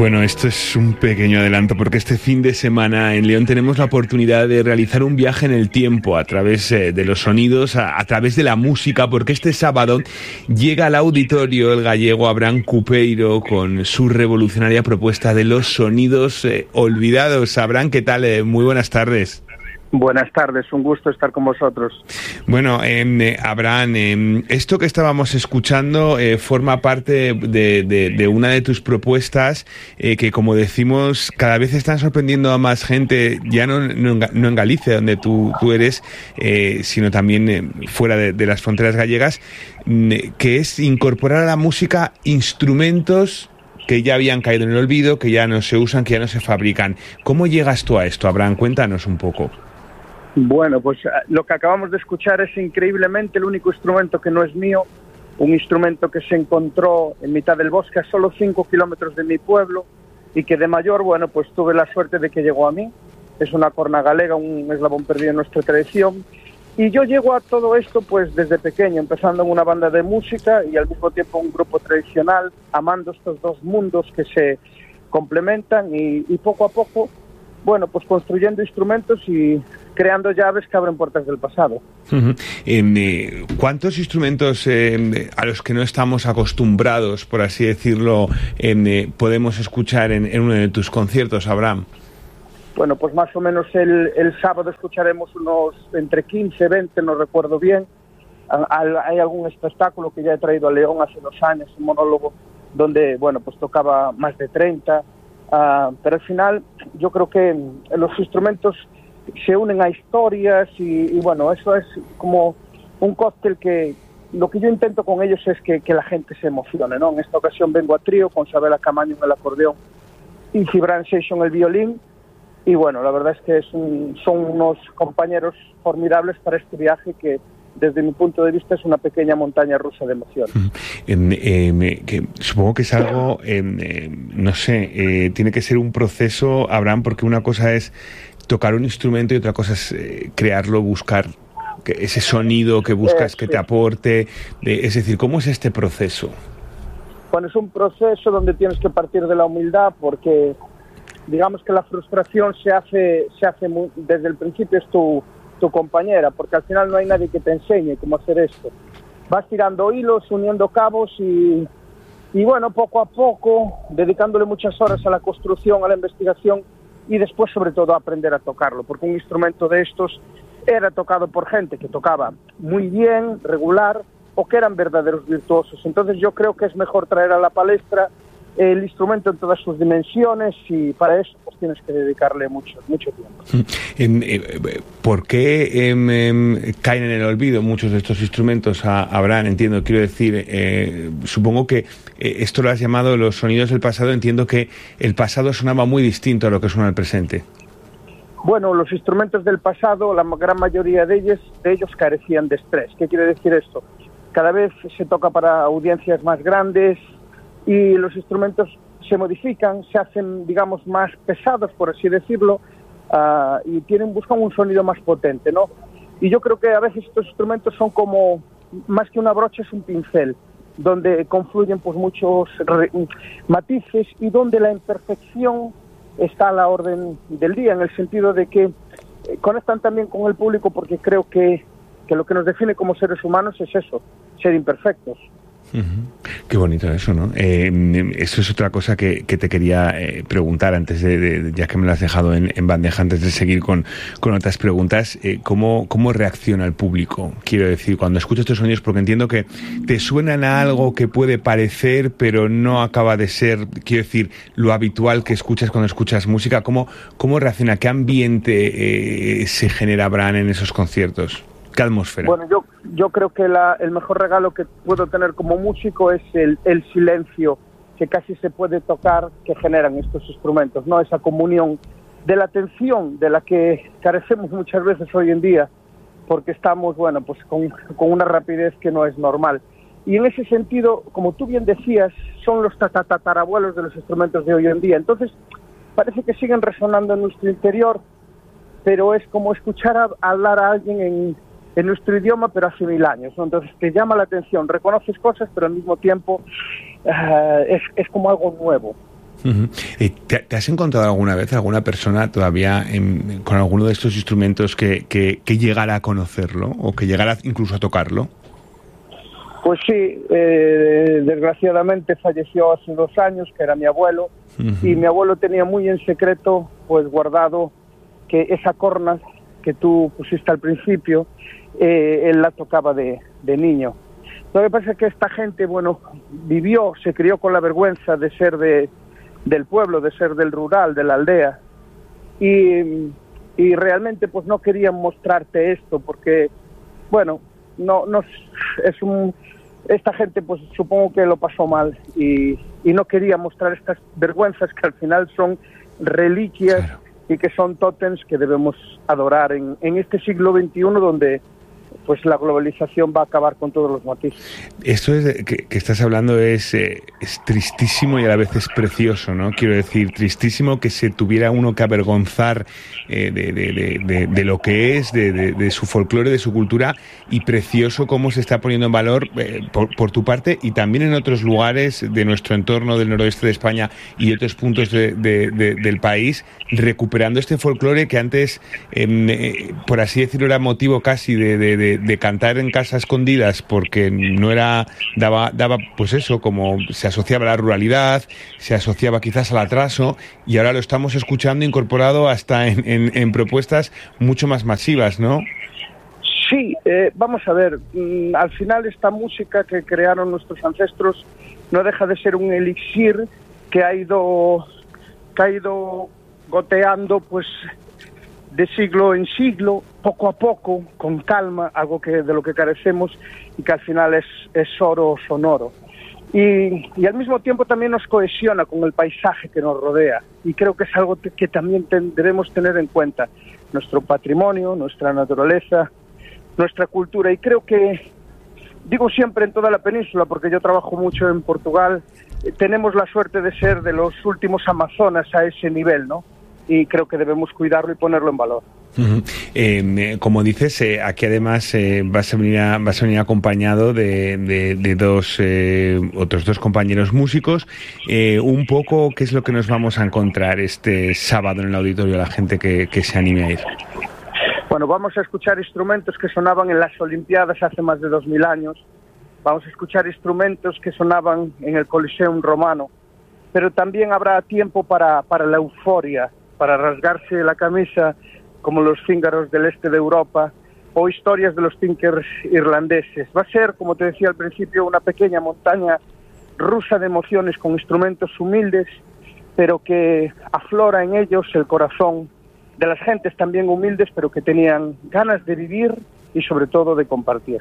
Bueno, esto es un pequeño adelanto porque este fin de semana en León tenemos la oportunidad de realizar un viaje en el tiempo a través de los sonidos, a través de la música, porque este sábado llega al auditorio el gallego Abraham Cupeiro con su revolucionaria propuesta de los sonidos olvidados. Abraham, ¿qué tal? Muy buenas tardes. Buenas tardes, un gusto estar con vosotros. Bueno, Abraham, esto que estábamos escuchando forma parte de una de tus propuestas que, como decimos, cada vez están sorprendiendo a más gente, ya no en Galicia, donde tú eres, sino también fuera de las fronteras gallegas, que es incorporar a la música instrumentos que ya habían caído en el olvido, que ya no se usan, que ya no se fabrican. ¿Cómo llegas tú a esto, Abraham? Cuéntanos un poco. Bueno, pues lo que acabamos de escuchar es increíblemente el único instrumento que no es mío, un instrumento que se encontró en mitad del bosque a solo 5 kilómetros de mi pueblo y que de mayor, bueno, pues tuve la suerte de que llegó a mí. Es una corna galega, un eslabón perdido en nuestra tradición. Y yo llego a todo esto pues desde pequeño, empezando en una banda de música y al mismo tiempo un grupo tradicional, amando estos dos mundos que se complementan y poco a poco, bueno, pues construyendo instrumentos y creando llaves que abren puertas del pasado. Uh-huh. ¿Cuántos instrumentos a los que no estamos acostumbrados, por así decirlo, podemos escuchar en uno de tus conciertos, Abraham? Bueno, pues más o menos el sábado escucharemos unos entre 15, 20, no recuerdo bien. Hay algún espectáculo que ya he traído a León hace 2 años, un monólogo, donde, bueno, pues tocaba más de 30. Pero al final yo creo que los instrumentos se unen a historias y bueno, eso es como un cóctel que lo que yo intento con ellos es que la gente se emocione, ¿no? En esta ocasión vengo a trío con Sabela Camaño en el acordeón y Gibran Seixo en el violín y bueno, la verdad es que son unos compañeros formidables para este viaje que desde mi punto de vista es una pequeña montaña rusa de emociones. Que supongo que es algo, no sé, tiene que ser un proceso, Abraham, porque una cosa es tocar un instrumento y otra cosa es crearlo, buscar ese sonido que buscas que te aporte. Es decir, ¿cómo es este proceso? Bueno, es un proceso donde tienes que partir de la humildad porque digamos que la frustración se hace desde el principio es tu compañera, porque al final no hay nadie que te enseñe cómo hacer esto. Vas tirando hilos, uniendo cabos y bueno, poco a poco, dedicándole muchas horas a la construcción, a la investigación y después sobre todo a aprender a tocarlo, porque un instrumento de estos era tocado por gente que tocaba muy bien, regular, o que eran verdaderos virtuosos. Entonces yo creo que es mejor traer a la palestra el instrumento en todas sus dimensiones y para eso pues tienes que dedicarle mucho tiempo. ¿Por qué caen en el olvido muchos de estos instrumentos, Abraham? Entiendo, quiero decir, supongo que esto lo has llamado los sonidos del pasado, entiendo que el pasado sonaba muy distinto a lo que suena el presente. Bueno, los instrumentos del pasado, la gran mayoría de ellos carecían de estrés. ¿Qué quiere decir esto? Cada vez se toca para audiencias más grandes y los instrumentos se modifican, se hacen, digamos, más pesados, por así decirlo, y buscan un sonido más potente, ¿no? Y yo creo que a veces estos instrumentos son como, más que una brocha, es un pincel, donde confluyen pues muchos matices y donde la imperfección está a la orden del día, en el sentido de que conectan también con el público, porque creo que lo que nos define como seres humanos es eso, ser imperfectos. Uh-huh. Qué bonito eso, ¿no? Eso es otra cosa que te quería preguntar antes ya que me lo has dejado en bandeja, antes de seguir con otras preguntas. ¿Cómo reacciona el público? Quiero decir, cuando escuchas estos sonidos, porque entiendo que te suenan a algo que puede parecer, pero no acaba de ser, quiero decir, lo habitual que escuchas cuando escuchas música. ¿Cómo reacciona? ¿Qué ambiente se genera, Abraham, en esos conciertos? ¿Qué atmósfera? Bueno, yo creo que el mejor regalo que puedo tener como músico es el silencio que casi se puede tocar que generan estos instrumentos, ¿no? Esa comunión de la atención de la que carecemos muchas veces hoy en día, porque estamos, bueno, pues con una rapidez que no es normal. Y en ese sentido, como tú bien decías, son los tatarabuelos de los instrumentos de hoy en día. Entonces, parece que siguen resonando en nuestro interior, pero es como escuchar hablar a alguien en nuestro idioma, pero hace 1000 años, ¿no? Entonces te llama la atención, reconoces cosas, pero al mismo tiempo es como algo nuevo. Uh-huh. ¿Te has encontrado alguna vez alguna persona todavía con alguno de estos instrumentos que llegara a conocerlo o que llegara incluso a tocarlo? Pues sí, desgraciadamente falleció hace 2 años, que era mi abuelo, uh-huh. Y mi abuelo tenía muy en secreto pues guardado que esa corna que tú pusiste al principio, él la tocaba de niño. Lo que pasa es que esta gente, bueno, se crió con la vergüenza de ser del pueblo, de ser del rural, de la aldea, y realmente pues no querían mostrarte esto, porque, bueno, esta gente pues supongo que lo pasó mal y no quería mostrar estas vergüenzas que al final son reliquias, claro, y que son tótems que debemos adorar en este siglo XXI donde pues la globalización va a acabar con todos los matices. Esto es que estás hablando es tristísimo y a la vez es precioso, ¿no? Quiero decir, tristísimo que se tuviera uno que avergonzar de lo que es, de su folclore, de su cultura, y precioso cómo se está poniendo en valor por tu parte y también en otros lugares de nuestro entorno del noroeste de España y de otros puntos del país, recuperando este folclore que antes, por así decirlo, era motivo casi de cantar en casa escondidas porque no daba pues eso, como se asociaba a la ruralidad, se asociaba quizás al atraso, y ahora lo estamos escuchando incorporado hasta en propuestas mucho más masivas, ¿no? Sí, vamos a ver, al final esta música que crearon nuestros ancestros no deja de ser un elixir que ha ido goteando pues de siglo en siglo, poco a poco, con calma, algo de lo que carecemos y que al final es oro sonoro. Y al mismo tiempo también nos cohesiona con el paisaje que nos rodea, y creo que es algo que también debemos tener en cuenta, nuestro patrimonio, nuestra naturaleza, nuestra cultura, y creo que, digo siempre en toda la península, porque yo trabajo mucho en Portugal, tenemos la suerte de ser de los últimos amazonas a ese nivel, ¿no? Y creo que debemos cuidarlo y ponerlo en valor. Uh-huh. Como dices, aquí además vas a venir acompañado de otros dos compañeros músicos. Un poco, ¿qué es lo que nos vamos a encontrar este sábado en el auditorio a la gente que se anime a ir? Bueno, vamos a escuchar instrumentos que sonaban en las Olimpiadas hace más de 2000 años. Vamos a escuchar instrumentos que sonaban en el Coliseum romano. Pero también habrá tiempo para la euforia, para rasgarse la camisa como los cíngaros del este de Europa, o historias de los tinkers irlandeses. Va a ser, como te decía al principio, una pequeña montaña rusa de emociones con instrumentos humildes, pero que aflora en ellos el corazón de las gentes también humildes, pero que tenían ganas de vivir y sobre todo de compartir.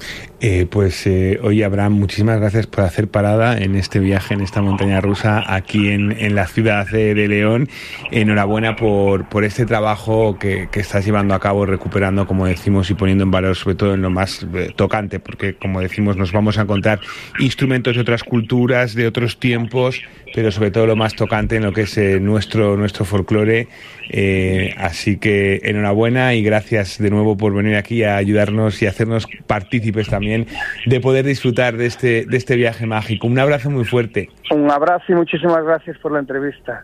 Oye, Abraham, muchísimas gracias por hacer parada en este viaje, en esta montaña rusa aquí en la ciudad de León. Enhorabuena por este trabajo que estás llevando a cabo, recuperando, como decimos, y poniendo en valor sobre todo en lo más tocante, porque como decimos nos vamos a encontrar instrumentos de otras culturas, de otros tiempos, pero sobre todo lo más tocante en lo que es nuestro folclore. Así que enhorabuena y gracias de nuevo por venir aquí a ayudarnos y hacernos partícipes también de poder disfrutar de este viaje mágico. Un abrazo muy fuerte. Un abrazo y muchísimas gracias por la entrevista.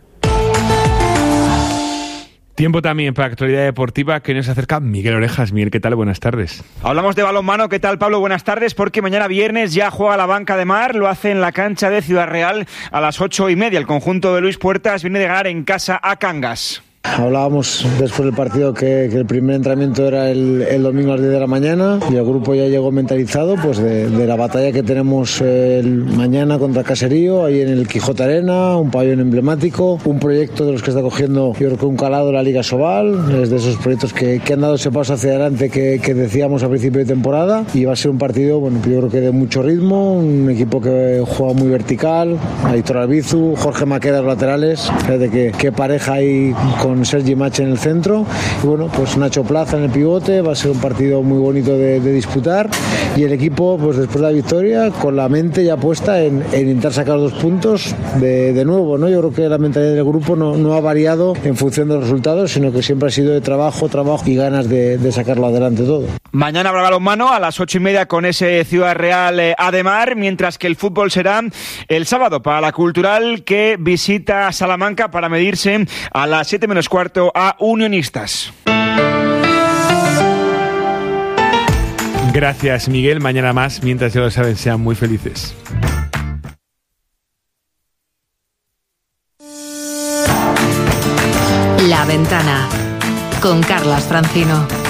Tiempo también para actualidad deportiva, que nos acerca Miguel Orejas. Miguel, ¿qué tal? Buenas tardes. Hablamos de balonmano. ¿Qué tal, Pablo? Buenas tardes, porque mañana viernes ya juega la Banca de Mar, lo hace en la cancha de Ciudad Real a las 8:30. El conjunto de Luis Puertas viene de ganar en casa a Cangas. Hablábamos después del partido que el primer entrenamiento era el domingo a las 10 de la mañana y el grupo ya llegó mentalizado pues de la batalla que tenemos mañana contra Caserío, ahí en el Quijote Arena, un pabellón emblemático, un proyecto de los que está cogiendo, yo creo que un calado la Liga Sobal, es de esos proyectos que han dado ese paso hacia adelante que decíamos a principio de temporada, y va a ser un partido, bueno, yo creo que de mucho ritmo, un equipo que juega muy vertical, Aitor Albizu, Jorge Maqueda los laterales, fíjate qué pareja hay con Sergi Mache en el centro, y bueno, pues Nacho Plaza en el pivote. Va a ser un partido muy bonito de disputar, y el equipo, pues después de la victoria, con la mente ya puesta en intentar sacar los 2 puntos de nuevo, ¿no? Yo creo que la mentalidad del grupo no ha variado en función de los resultados, sino que siempre ha sido de trabajo y ganas de sacarlo adelante todo. Mañana habrá balonmano a las 8:30 con ese Ciudad Real Ademar, mientras que el fútbol será el sábado para la Cultural, que visita Salamanca para medirse a las 7 menos cuarto a Unionistas. Gracias, Miguel. Mañana más. Mientras ya lo saben, sean muy felices. La Ventana con Carlas Francino.